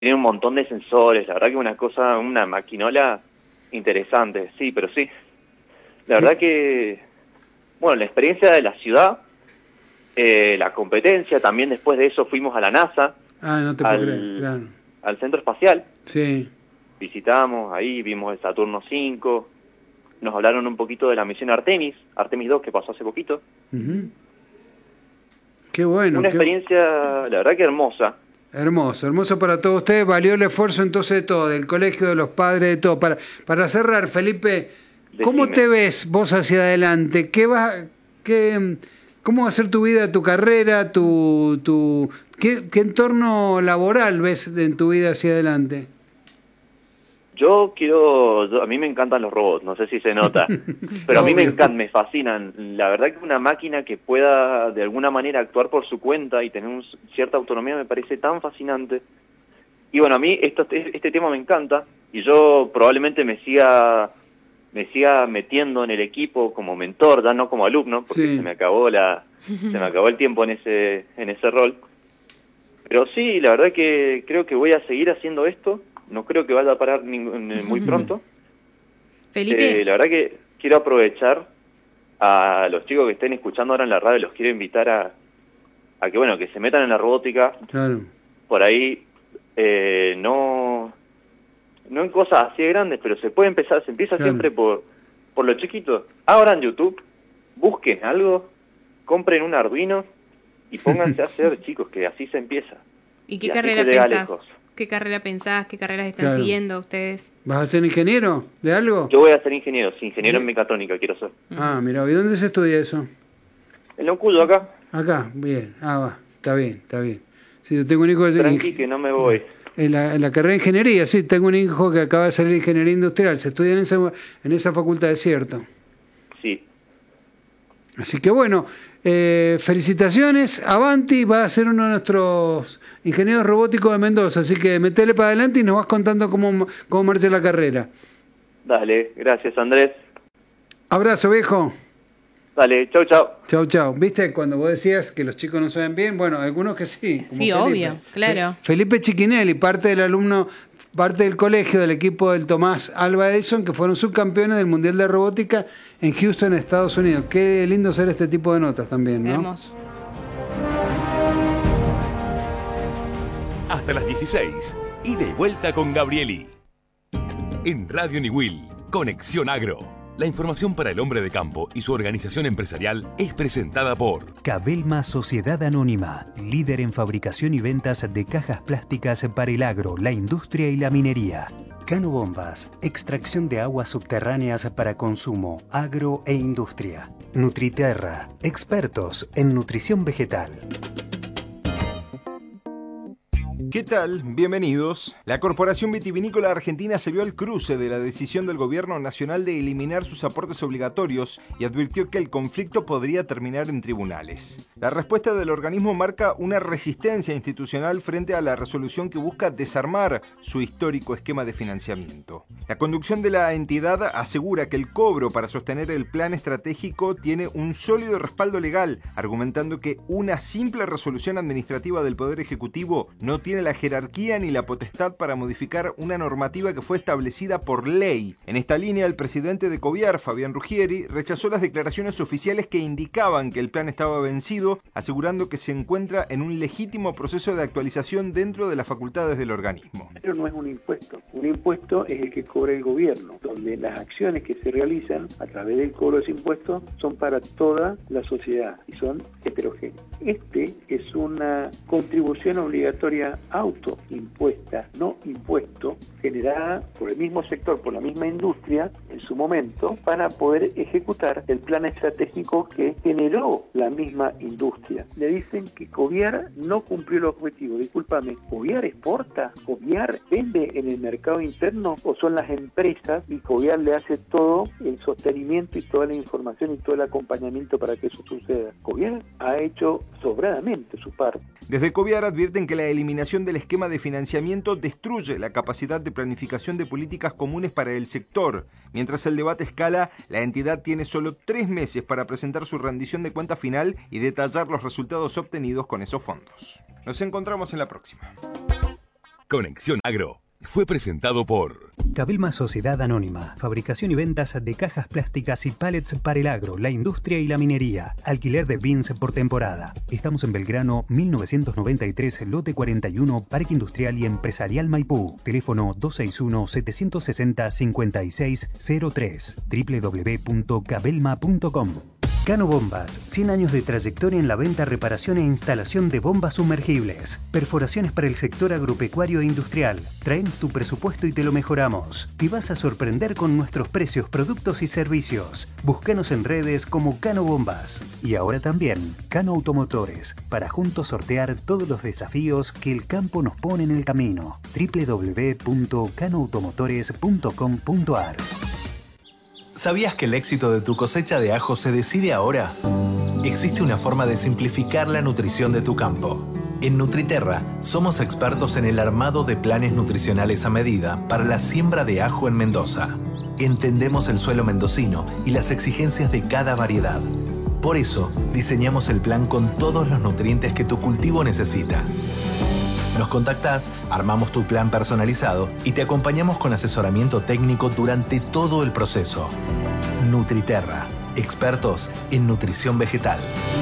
Tiene un montón de sensores, la verdad que una maquinola interesante, sí, pero sí. La verdad que, bueno, la experiencia de la ciudad, la competencia, también después de eso fuimos a la NASA, no te puedo creer, claro. Al centro espacial. Sí. Visitamos ahí, vimos el Saturno 5, nos hablaron un poquito de la misión Artemis 2 que pasó hace poquito. Uh-huh. Qué bueno. Una experiencia, la verdad que hermosa. Hermoso para todos ustedes. Valió el esfuerzo entonces de todo, del colegio, de los padres, de todo. Para cerrar, Felipe, ¿cómo te ves vos hacia adelante? ¿Cómo va a ser tu vida, tu carrera, qué entorno laboral ves en tu vida hacia adelante? A mí me encantan los robots, no sé si se nota, pero a mí me fascinan. La verdad que una máquina que pueda de alguna manera actuar por su cuenta y tener cierta autonomía me parece tan fascinante. Y bueno, a mí este tema me encanta y yo probablemente me siga metiendo en el equipo como mentor, ya no como alumno, porque sí. se me acabó el tiempo en ese rol. Pero sí, la verdad que creo que voy a seguir haciendo esto. No creo que vaya a parar muy pronto. Felipe. La verdad que quiero aprovechar a los chicos que estén escuchando ahora en la radio, los quiero invitar a que se metan en la robótica. Claro. Por ahí, no en cosas así de grandes, pero se empieza claro. Siempre por lo chiquito. Abran YouTube, busquen algo, compren un Arduino y pónganse a hacer, chicos, que así se empieza. ¿Y qué carrera pensás? ¿Qué carrera pensás? ¿Qué carreras están siguiendo ustedes? ¿Vas a ser ingeniero de algo? Yo voy a ser ingeniero en mecatrónica quiero ser. Mira, ¿y dónde se estudia eso? En Loncuyo, acá. Acá, bien. Está bien. Sí, yo tengo un hijo tranqui que no me voy. En la carrera de ingeniería, sí, tengo un hijo que acaba de salir de ingeniería industrial. Se estudia en esa facultad, ¿es cierto? Sí. Así que bueno, felicitaciones. Avanti va a ser uno de nuestros ingenieros robóticos de Mendoza, así que metele para adelante y nos vas contando cómo marcha la carrera. Dale, gracias Andrés. Abrazo, viejo. Dale, chau. Chau. ¿Viste cuando vos decías que los chicos no saben bien? Bueno, algunos que sí. Sí, Felipe. Obvio, claro. Felipe Chiquinelli, parte del colegio del equipo del Tomás Alva Edison, que fueron subcampeones del Mundial de Robótica en Houston, Estados Unidos. Qué lindo hacer este tipo de notas también, ¿no? Hermoso. Hasta las 16. Y de vuelta con Gabrieli. En Radio Niwil, Conexión Agro. La información para el hombre de campo y su organización empresarial es presentada por Cabelma Sociedad Anónima, líder en fabricación y ventas de cajas plásticas para el agro, la industria y la minería. Cano Bombas, extracción de aguas subterráneas para consumo, agro e industria. Nutriterra, expertos en nutrición vegetal. ¿Qué tal? Bienvenidos. La Corporación Vitivinícola Argentina se vio al cruce de la decisión del Gobierno Nacional de eliminar sus aportes obligatorios y advirtió que el conflicto podría terminar en tribunales. La respuesta del organismo marca una resistencia institucional frente a la resolución que busca desarmar su histórico esquema de financiamiento. La conducción de la entidad asegura que el cobro para sostener el plan estratégico tiene un sólido respaldo legal, argumentando que una simple resolución administrativa del Poder Ejecutivo no tiene la jerarquía ni la potestad para modificar una normativa que fue establecida por ley. En esta línea, el presidente de Coviar, Fabián Ruggieri, rechazó las declaraciones oficiales que indicaban que el plan estaba vencido, asegurando que se encuentra en un legítimo proceso de actualización dentro de las facultades del organismo. Pero no es un impuesto es el que cobra el gobierno, donde las acciones que se realizan a través del cobro de ese impuesto son para toda la sociedad y son heterogéneas. Este es una contribución obligatoria autoimpuesta, no impuesto, generada por el mismo sector, por la misma industria en su momento, para poder ejecutar el plan estratégico que generó la misma industria. Le dicen que Coviar no cumplió el objetivo. Discúlpame, ¿Coviar exporta? ¿Coviar vende en el mercado interno? ¿O son las empresas y Coviar le hace todo el sostenimiento y toda la información y todo el acompañamiento para que eso suceda? Coviar ha hecho sobradamente su parte. Desde Coviar advierten que la eliminación del esquema de financiamiento destruye la capacidad de planificación de políticas comunes para el sector. Mientras el debate escala, la entidad tiene solo 3 meses para presentar su rendición de cuenta final y detallar los resultados obtenidos con esos fondos. Nos encontramos en la próxima. Conexión Agro fue presentado por Cabelma Sociedad Anónima, fabricación y ventas de cajas plásticas y pallets para el agro, la industria y la minería. Alquiler de bins por temporada. Estamos en Belgrano 1993, lote 41, Parque Industrial y Empresarial Maipú. Teléfono 261-760-5603. www.cabelma.com. Cano Bombas, 100 años de trayectoria en la venta, reparación e instalación de bombas sumergibles. Perforaciones para el sector agropecuario e industrial. Traemos tu presupuesto y te lo mejoramos. Te vas a sorprender con nuestros precios, productos y servicios. Búscanos en redes como Cano Bombas. Y ahora también Cano Automotores, para juntos sortear todos los desafíos que el campo nos pone en el camino. www.canoautomotores.com.ar. ¿Sabías que el éxito de tu cosecha de ajo se decide ahora? Existe una forma de simplificar la nutrición de tu campo. En Nutriterra somos expertos en el armado de planes nutricionales a medida para la siembra de ajo en Mendoza. Entendemos el suelo mendocino y las exigencias de cada variedad. Por eso, diseñamos el plan con todos los nutrientes que tu cultivo necesita. Nos contactás, armamos tu plan personalizado y te acompañamos con asesoramiento técnico durante todo el proceso. Nutriterra, expertos en nutrición vegetal.